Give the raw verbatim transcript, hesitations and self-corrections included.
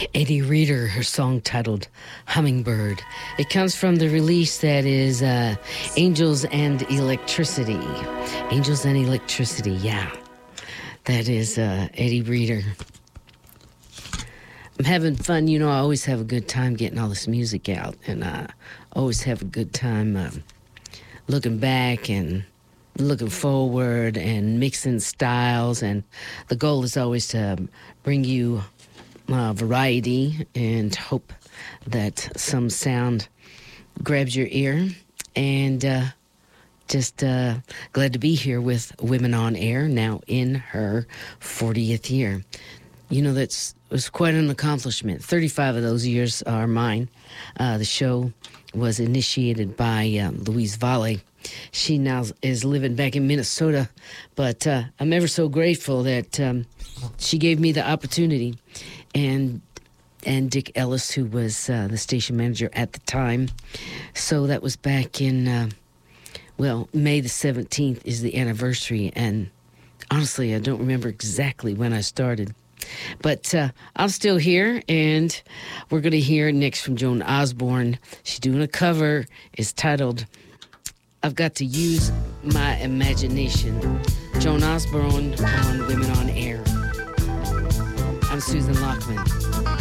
Eddie Reader, her song titled Hummingbird. It comes from the release that is uh, Angels and Electricity. Angels and Electricity, yeah. That is uh, Eddie Reader. I'm having fun. You know, I always have a good time getting all this music out, and I always have a good time uh, looking back and looking forward and mixing styles. And the goal is always to bring you uh, variety and hope that some sound grabs your ear. And uh, just uh, glad to be here with Women on Air, now in her fortieth year. You know, that's was quite an accomplishment. thirty-five of those years are mine. Uh, the show was initiated by um, Louise Valle. She now is living back in Minnesota, but uh, I'm ever so grateful that um, she gave me the opportunity. And and Dick Ellis, who was uh, the station manager at the time. So that was back in, uh, well, May the seventeenth is the anniversary. And honestly, I don't remember exactly when I started. But uh, I'm still here, and we're going to hear next from Joan Osborne. She's doing a cover. It's titled, I've Got to Use My Imagination. Joan Osborne on Women on Air. I'm Susan Lockman.